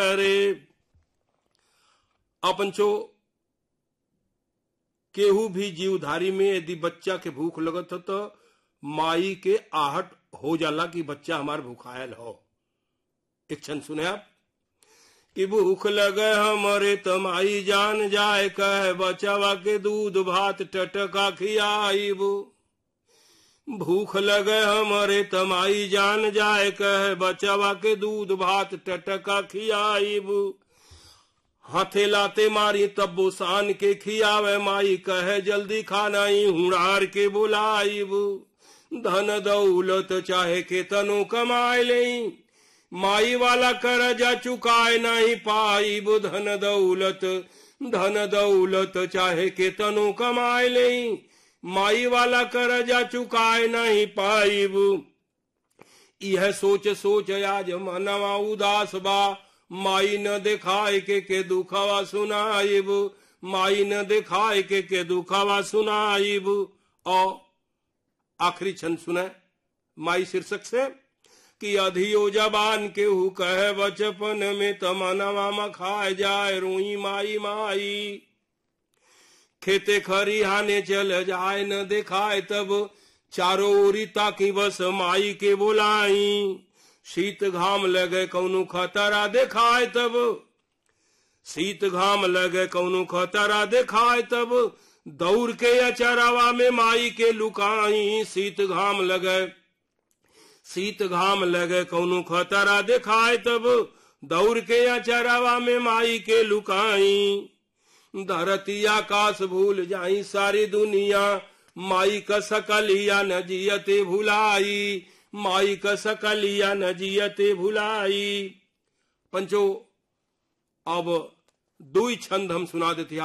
अरे अपनचो केहू भी जीवधारी में यदि बच्चा के भूख लगत हो तो माई के आहट हो जाला कि बच्चा हमार भूखायल हो। एक क्षण सुने आप कि भूख लगे हमरे तमाई जान जाए कह बचावा के दूध भात टटका खियाइब। भूख लगे हमरे तमाई जान जाए कह बचावा के दूध भात टटका खियाइब। हाथे लाते मारी तब्बो सान के खियावे माई कहे जल्दी खाना ही हुड़ार के बुलाइब। धन दौलत चाहे के तनो कमाए ले माई वाला करजा चुकाए नहीं पाइब। धन दौलत चाहे के तनो कमाए ले माई वाला करजा चुकाए नहीं पाइब। यह सोच सोच आज मनवा उदास बा माई न दिखाए के दुखवा सुनाइब। माई न दिखाए के दुखवा सुनाइब। और आखिरी छंद सुने माई शीर्षक से कि अधियो जबान के हु कहे बचपन में तमनवा मखाए जाए रोई माई माई। खेते खरिहाने चल जाए न दिखाए तब चारों ओरी ताकि बस माई के बुलाई। शीत घाम लगे कौनो खतरा दिखाए तब शीत घाम लगे कौनो खतरा दिखाए तब दौड़ के अचरावा में माई के लुकाई। शीत घाम लगे कौनो खतरा दिखाए तब दौड़ के अचरावा में माई के लुकाई। धरती आकाश भूल जाई सारी दुनिया माई का सकलिया न जियते भुलाई। माई का सकलिया न जियते भुलाई। पंचो अब 2 छंद हम सुना देते